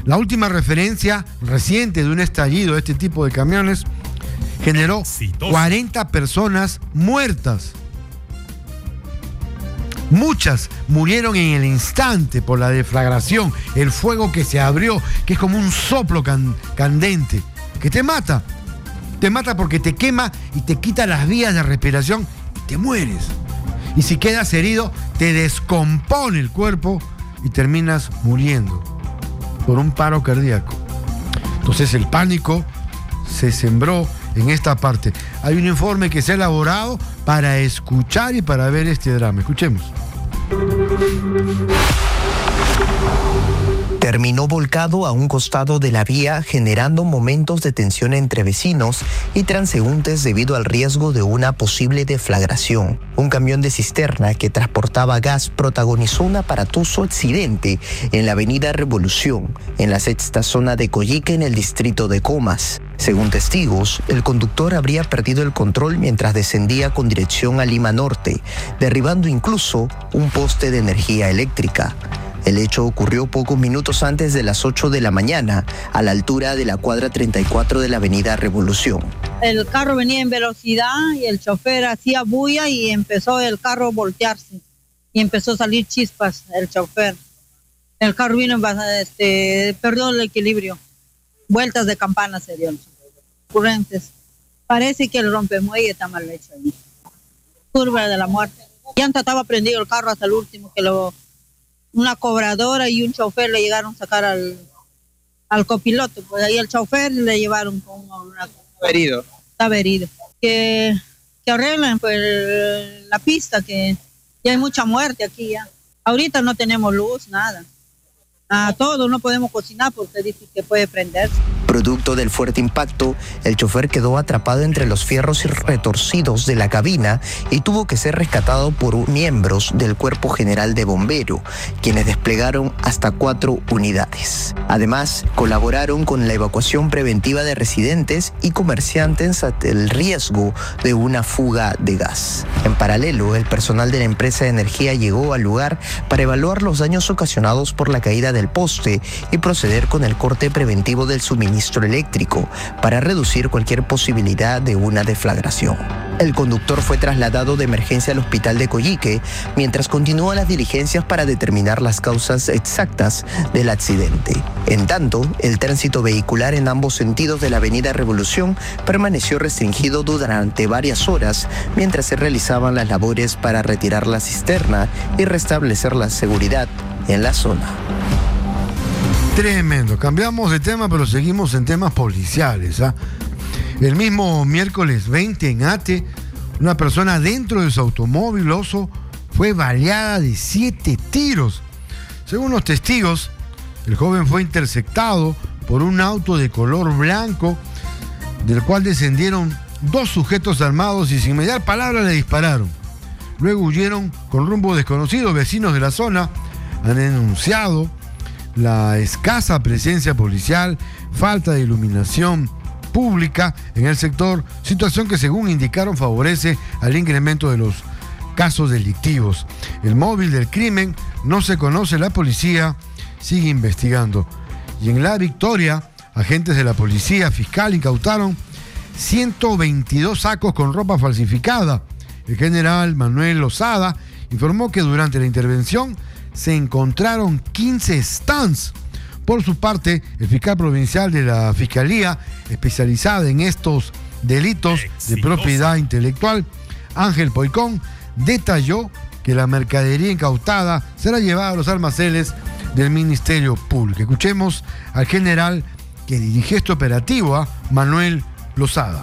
La última referencia reciente de un estallido de este tipo de camiones generó 40 personas muertas. Muchas murieron en el instante por la deflagración, el fuego que se abrió, que es como un soplo candente, que te mata. Te mata porque te quema y te quita las vías de respiración y te mueres. Y si quedas herido, te descompone el cuerpo y terminas muriendo por un paro cardíaco. Entonces el pánico se sembró en esta parte. Hay un informe que se ha elaborado para escuchar y para ver este drama. Escuchemos. Terminó volcado a un costado de la vía, generando momentos de tensión entre vecinos y transeúntes debido al riesgo de una posible deflagración. Un camión de cisterna que transportaba gas protagonizó un aparatoso accidente en la avenida Revolución, en la sexta zona de Coyique, en el distrito de Comas. Según testigos, el conductor habría perdido el control mientras descendía con dirección a Lima Norte, derribando incluso un poste de energía eléctrica. El hecho ocurrió pocos minutos antes de las 8 de la mañana, a la altura de la cuadra 34 de la avenida Revolución. El carro venía en velocidad y el chofer hacía bulla y empezó el carro a voltearse. Y empezó a salir chispas el chofer. El carro vino, perdió el equilibrio. Vueltas de campana se dio. Ocurrentes. Parece que el rompemuelle está mal hecho ahí. Curva de la muerte. Ya estaba prendido el carro hasta el último, que una cobradora y un chofer le llegaron a sacar al copiloto. Pues ahí el chofer le llevaron con una... Herido. Estaba herido. Que arreglen pues la pista, que ya hay mucha muerte aquí ya. Ahorita no tenemos luz, nada. A todo no podemos cocinar porque dice que puede prenderse. Producto del fuerte impacto, el chofer quedó atrapado entre los fierros retorcidos de la cabina y tuvo que ser rescatado por miembros del Cuerpo General de Bomberos, quienes desplegaron hasta 4 unidades. Además, colaboraron con la evacuación preventiva de residentes y comerciantes ante el riesgo de una fuga de gas. En paralelo, el personal de la empresa de energía llegó al lugar para evaluar los daños ocasionados por la caída del poste y proceder con el corte preventivo del suministro eléctrico para reducir cualquier posibilidad de una deflagración. El conductor fue trasladado de emergencia al hospital de Coyique, mientras continúan las diligencias para determinar las causas exactas del accidente. En tanto, el tránsito vehicular en ambos sentidos de la avenida Revolución permaneció restringido durante varias horas mientras se realizaban las labores para retirar la cisterna y restablecer la seguridad en la zona. Tremendo. Cambiamos de tema, pero seguimos en temas policiales. El mismo miércoles 20 en Ate, una persona dentro de su automóvil Oso fue baleada de 7 tiros. Según los testigos, el joven fue interceptado por un auto de color blanco, del cual descendieron 2 sujetos armados y sin mediar palabra le dispararon. Luego huyeron con rumbo desconocido. Vecinos de la zona han denunciado la escasa presencia policial, falta de iluminación pública en el sector, situación que según indicaron favorece al incremento de los casos delictivos. El móvil del crimen no se conoce, la policía sigue investigando. Y en La Victoria, agentes de la policía fiscal incautaron 122 sacos con ropa falsificada. El general Manuel Lozada informó que durante la intervención se encontraron 15 stands. Por su parte, el fiscal provincial de la Fiscalía, especializada en estos delitos de propiedad intelectual, Ángel Poicón, detalló que la mercadería incautada será llevada a los almacenes del Ministerio Público. Escuchemos al general que dirige este operativo, Manuel Lozada.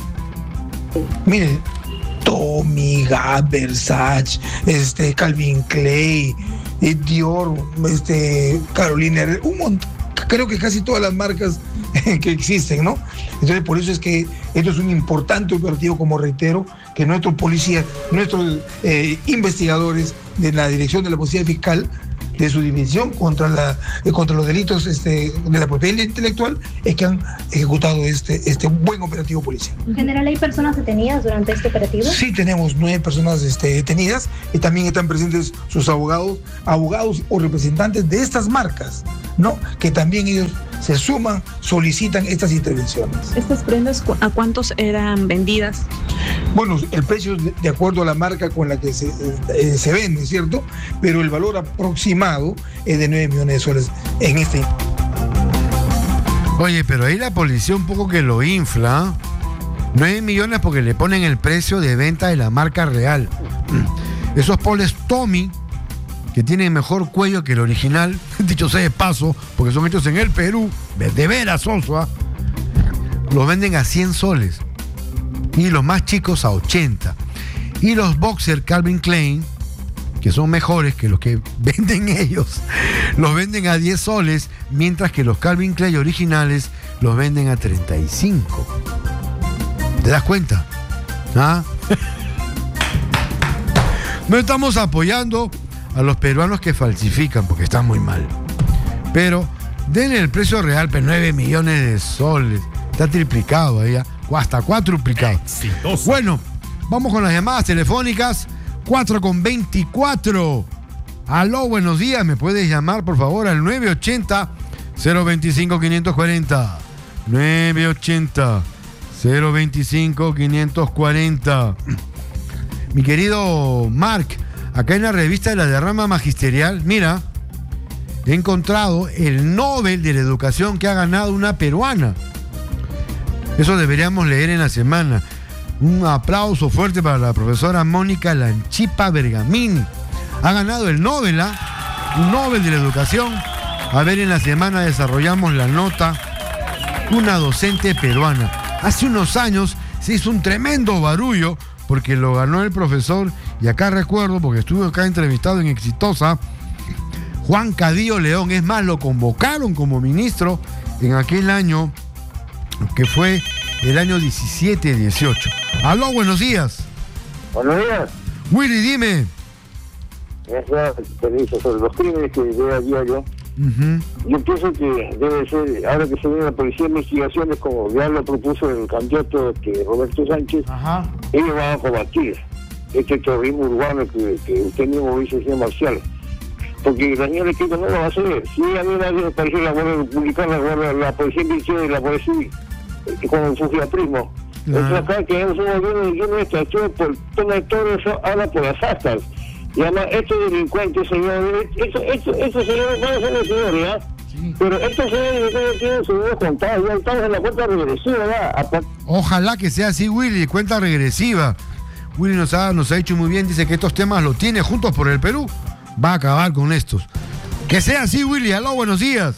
Miren, Tommy, Gap, Versace, Calvin Klein, Dior, Carolina, un montón, creo que casi todas las marcas que existen, ¿no? Entonces, por eso es que esto es un importante operativo, como reitero, que nuestros policías, nuestros investigadores de la Dirección de la Policía Fiscal, de su división contra los delitos de la propiedad intelectual, es que han ejecutado este buen operativo policial. ¿En general hay personas detenidas durante este operativo? Sí, tenemos 9 personas detenidas y también están presentes sus abogados o representantes de estas marcas, ¿no? Que también ellos se suman, solicitan estas intervenciones. ¿Estas prendas a cuántos eran vendidas? Bueno, el precio es de acuerdo a la marca con la que se vende, ¿cierto? Pero el valor aproximado es de 9 millones de soles en este. Oye, pero ahí la policía un poco que lo infla. 9 millones porque le ponen el precio de venta de la marca real. Esos poles Tommy, que tienen mejor cuello que el original, dicho sea de paso, porque son hechos en el Perú, de veras, Oso, los venden a 100 soles. Y los más chicos a 80. Y los boxer Calvin Klein, que son mejores que los que venden ellos, los venden a 10 soles, mientras que los Calvin Klein originales los venden a 35. ¿Te das cuenta? ¿Ah? No estamos apoyando a los peruanos que falsifican porque están muy mal. Pero denle el precio real, pero 9 millones de soles. Está triplicado ahí, hasta cuatruplicado. Exitoso. Bueno, vamos con las llamadas telefónicas. 4:24. Aló, buenos días. ¿Me puedes llamar, por favor, al 980-025-540? 980-025-540. Mi querido Mark, acá en la revista de la derrama magisterial, mira, he encontrado el Nobel de la Educación que ha ganado una peruana. Eso deberíamos leer en la semana. Un aplauso fuerte para la profesora Mónica Lanchipa Bergamini. Ha ganado el Nobel, un Nobel de la Educación. A ver, en la semana desarrollamos la nota. Una docente peruana. Hace unos años se hizo un tremendo barullo porque lo ganó el profesor, y acá recuerdo, porque estuve acá entrevistado en Exitosa, Juan Cadillo León. Es más, lo convocaron como ministro en aquel año, que fue el año 17-18. Aló, buenos días. Buenos días. Willy, dime. Esa experiencia sobre los crímenes que veo a diario. Yo pienso que debe ser, ahora que se viene la policía de investigaciones, como ya lo propuso el candidato Roberto Sánchez, ellos van a combatir este terrorismo urbano que usted mismo dice, señor Marcial. Porque la señora Quito no lo va a hacer. Si a mí nadie me pareció la Guardia Republicana, la Policía Militar y la Policía con el fugiaprismo. Entonces acá tenemos un gobierno lleno de extracción por todo eso, habla por las astas. Y además, estos delincuentes, señores, estos señores van a ser los señores, ¿ya? Sí. Pero estos señores tienen su vida contada, ya estamos en la cuenta regresiva, ¿ya? Ojalá que sea así, Willy, cuenta regresiva. Willy nos ha dicho muy bien, dice que estos temas los tiene Juntos por el Perú. Va a acabar con estos. Que sea así, Willy. Aló, buenos días.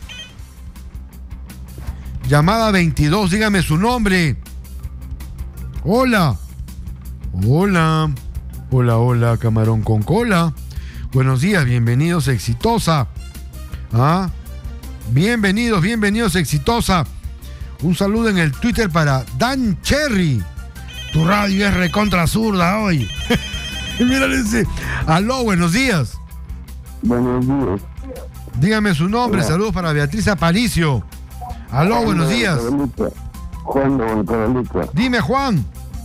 Llamada 22, dígame su nombre. Hola. Hola. Hola, hola, camarón con cola. Buenos días, bienvenidos a Exitosa. Bienvenidos, Exitosa. Un saludo en el Twitter para Dan Cherry. Tu radio es recontra zurda hoy. Mira ese. Aló, buenos días. Buenos días. Dígame su nombre. Hola. Saludos para Beatriz Aparicio. Aló, buenos días. Juan de Volcadalica. Dime, Juan.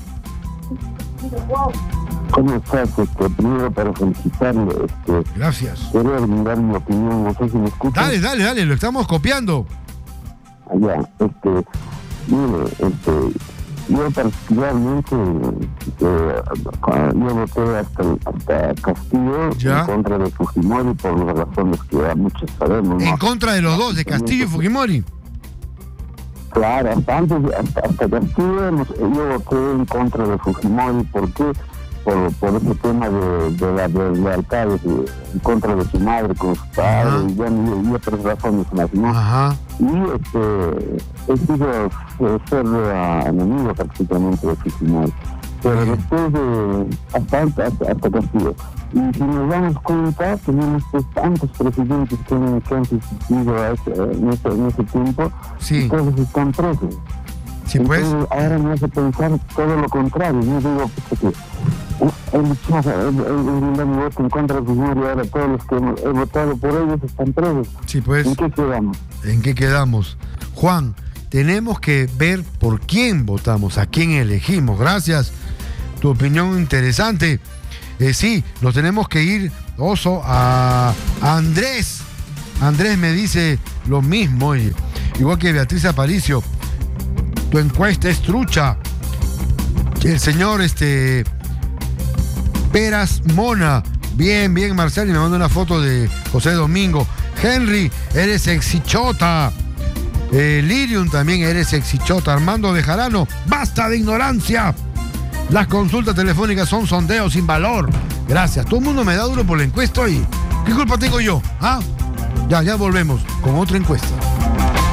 ¿Cómo estás? Primero para felicitarle. Gracias. Quiero brindar mi opinión, no sé si me escuchas. Dale, lo estamos copiando. Allá, mire, yo particularmente, yo voté hasta Castillo, ¿ya?, en contra de Fujimori por las razones que ya muchos sabemos, ¿no? En contra de los dos, de Castillo y Fujimori. Claro, hasta Castillo yo voté en contra de Fujimori. ¿Por qué? Por ese tema de la lealtad en contra de su madre con su padre y otras razones más, ¿no? Y he sido ser enemigo prácticamente de Fujimori, pero después de hasta Castillo. Y si nos damos cuenta, tenemos tantos presidentes que han sucedido en ese tiempo, y todos están presos. Sí, pues. Entonces, ahora me hace pensar todo lo contrario. Yo digo que he brindado mi voto en contra de Fujimori, y ahora todos los que he votado por ellos están presos. Sí, pues. ¿En qué quedamos? Juan, tenemos que ver por quién votamos, a quién elegimos. Gracias. Tu opinión interesante. Sí, nos tenemos que ir, Oso, a Andrés. Andrés me dice lo mismo, igual que Beatriz Aparicio. Tu encuesta es trucha. El señor Peras Mona. Bien, Marcel, y me manda una foto de José Domingo. Henry, eres sexichota. Lirium también eres sexichota. Armando de Jarano, basta de ignorancia. Las consultas telefónicas son sondeos sin valor. Gracias. Todo el mundo me da duro por la encuesta y ¿qué culpa tengo yo? ¿Ah? Ya volvemos con otra encuesta.